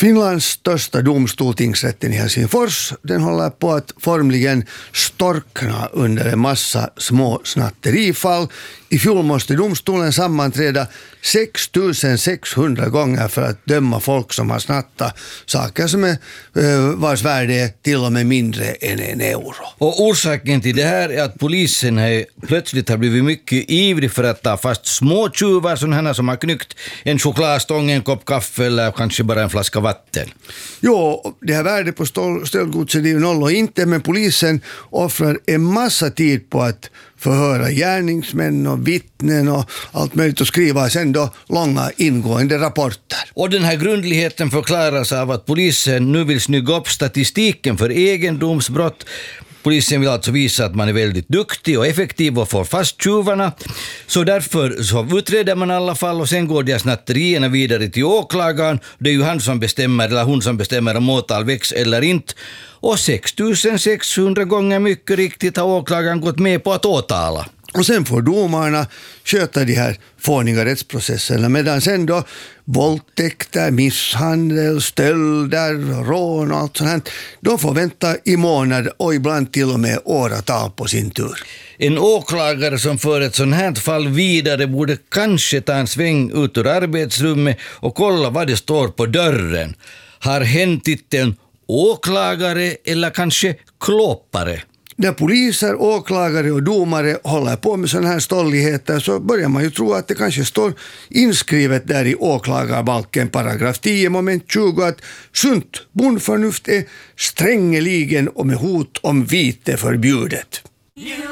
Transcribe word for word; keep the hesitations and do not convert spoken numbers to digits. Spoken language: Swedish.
Finlands största domstol, tingsrätten i Helsingfors, den håller på att formligen storkna under en massa små snatterifall. I fjol måste domstolen sammanträda sex tusen sexhundra gånger för att döma folk som har snattat saker som är, vars värde är till och med mindre än en euro. Och orsaken till det här är att polisen har plötsligt har blivit mycket ivrig för att ta fast små tjuvar, sådana som har knyckt en chokladstång, en kopp kaffe eller kanske bara en flaska vatten. Jo, det här värdet på stöldgodset är ju noll och inte, men polisen offrar en massa tid på att förhöra gärningsmän och vittnen och allt möjligt och skriva sen då långa ingående rapporter. Och den här grundligheten förklaras av att polisen nu vill snygga upp statistiken för egendomsbrott. Polisen vill alltså visa att man är väldigt duktig och effektiv och får fast tjuvarna. Så därför så utreder man i alla fall och sen går de snatterierna vidare till åklagaren. Det är ju han som bestämmer eller hon som bestämmer om åtal väcks eller inte. Och sex tusen sexhundra gånger mycket riktigt har åklagaren gått med på att åtala. Och sen får domarna sköta de här fåniga rättsprocesserna, medan sen då våldtäkter, misshandel, stölder, rån och allt sånt här, de får vänta i månader och ibland till och med åratal på sin tur. En åklagare som för ett sånt här fall vidare borde kanske ta en sväng ut ur arbetsrummet och kolla vad det står på dörren. Har hen titeln åklagare eller kanske klåpare? När poliser, åklagare och domare håller på med sådana här stolligheter så börjar man ju tro att det kanske står inskrivet där i åklagarbalken paragraf tio moment tjugo att sunt bondförnuft är strängeligen och med hot om vite förbjudet.